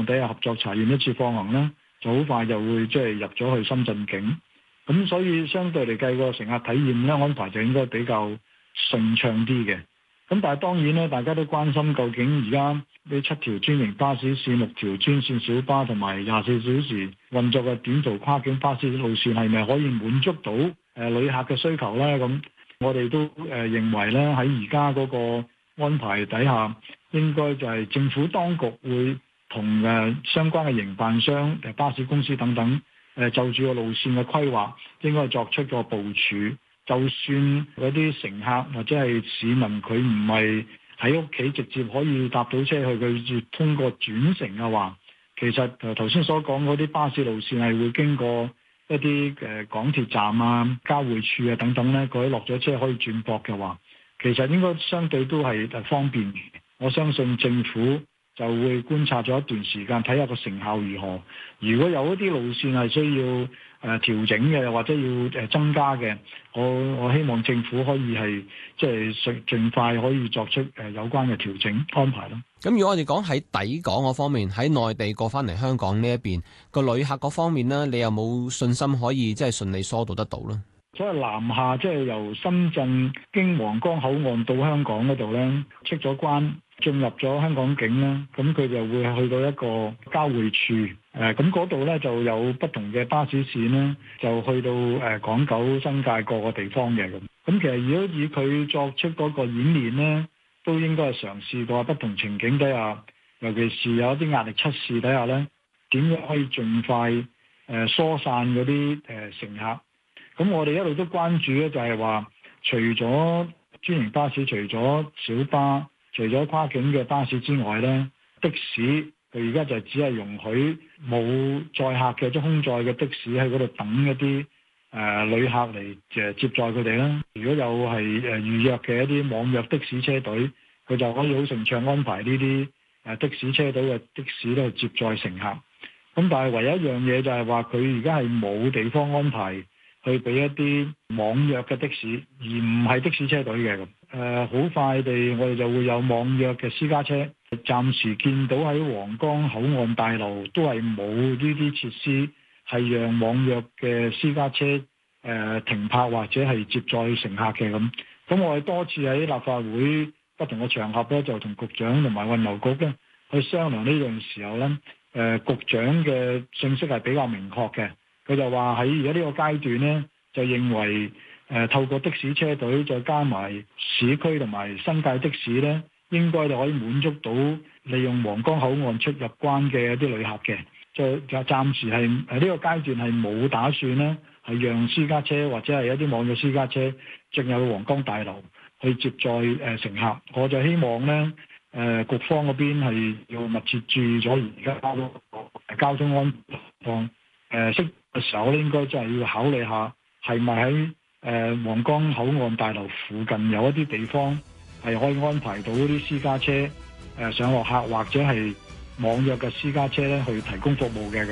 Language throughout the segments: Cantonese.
底下合作查驗一次放行咧，就好快就會即係入咗去深圳境。咁所以相對嚟計個乘客體驗咧，安排就應該比較順暢啲嘅。咁但係當然咧，大家都關心究竟而家呢7條專營巴士線、6條專線小巴同埋24小時運作嘅短途跨境巴士路線係咪可以滿足到旅客嘅需求咧？咁我哋都認為咧，喺而家嗰個安排底下，應該就係政府當局會同相關嘅營辦商、巴士公司等等就住個路線嘅規劃，應該作出個部署。就算嗰啲乘客或者係市民，佢唔係喺屋企直接可以搭到車去，佢要通過轉乘嘅話，其實頭先所講嗰啲巴士路線係會經過一啲港鐵站啊、交匯處啊等等咧，佢落咗車可以轉駁嘅話，其實應該相對都係方便。我相信政府就會觀察咗一段時間，睇下個成效如何。如果有一啲路線係需要調整嘅，或者要增加嘅，我希望政府可以係即係盡快可以作出有關嘅調整安排咯。 咁如果我哋講喺抵港嗰方面，喺內地過翻嚟香港呢一邊個旅客嗰方面呢，你有冇信心可以即係順利疏導得到呢？ 所謂南下即係由深圳經皇崗口岸到香港嗰度呢，出咗關進入咗香港境呢，咁佢就會去到一個交匯處。咁嗰度咧就有不同嘅巴士線咧，就去到港九新界各個地方嘅咁。咁其實如果以佢作出嗰個演練咧，都應該係嘗試過不同情景底下，尤其是有一啲壓力測試底下咧，點樣可以盡快疏散嗰啲乘客。咁我哋一路都關注咧，就係話除咗專營巴士、除咗小巴、除咗跨境嘅巴士之外咧，的士。佢而家就只係容許冇載客嘅即空載嘅的士喺嗰度等一啲旅客嚟接載佢哋啦。如果有係預約嘅一啲網約的士車隊，佢就可以好順暢安排呢啲的士車隊嘅的士咧去接載乘客。咁但係唯一一樣嘢就係話佢而家係冇地方安排去俾一啲網約嘅的士，而唔係的士車隊嘅咁。好快地我哋就會有網約嘅私家車。暫時見到喺皇崗口岸大樓都係冇呢啲設施，係讓網約嘅私家車停泊或者係接載乘客嘅咁。咁我哋多次喺立法會不同嘅場合咧，就同局長同埋運輸局咧去商量呢樣時候咧，局長嘅信息係比較明確嘅。佢就話喺而家呢個階段咧，就認為透過的士車隊再加埋市區同埋新界的士咧，應該就可以滿足到利用皇崗口岸出入關嘅一啲旅客嘅，就暫時係呢個階段係冇打算咧，係讓私家車或者係一啲網約私家車進入皇崗大樓去接載乘客。我就希望咧，局方嗰邊係要密切注意咗而家交通安放適嘅時候咧，應該真係要考慮下係咪喺皇崗口岸大樓附近有一啲地方。係可以安排到啲私家車上落客或者係網約嘅私家車咧，去提供服務嘅咁。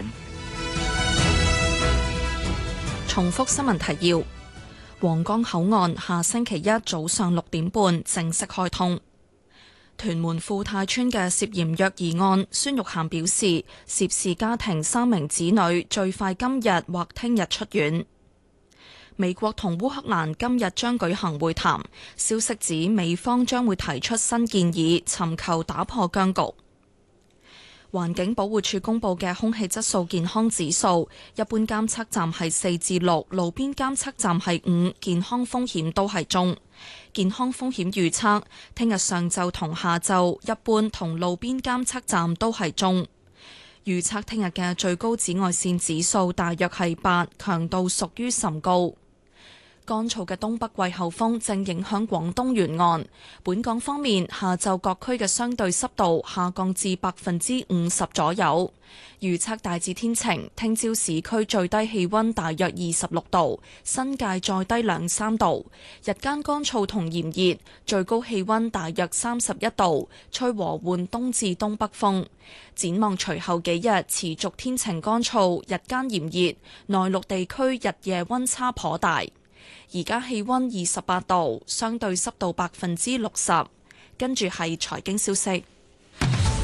重複新聞提要：皇崗口岸下星期一早上6點半正式開通。屯門富泰村嘅涉嫌虐兒案，孫玉菡表示，涉事家庭3名子女最快今日或聽日出院。美國同烏克蘭今日將舉行會談，消息指美方將會提出新建議，尋求打破僵局。環境保護署公布嘅空氣質素健康指數，一般監測站係4至6，路邊監測站係5，健康風險都係中。健康風險預測，聽日上晝同下晝，一般同路邊監測站都係中。預測聽日嘅最高紫外線指數大約係8，強度屬於甚高。乾燥嘅東北季候風正影響廣東沿岸。本港方面，下晝各區嘅相對濕度下降至50%左右。預測大致天晴，聽朝市區最低氣溫大約26度，新界再低2-3度。日間乾燥同炎熱，最高氣溫大約31度，吹和緩東至東北風。展望隨後幾日持續天晴乾燥，日間炎熱，內陸地區日夜溫差頗大。而家氣溫28度，相對濕度60%。跟住係財經消息。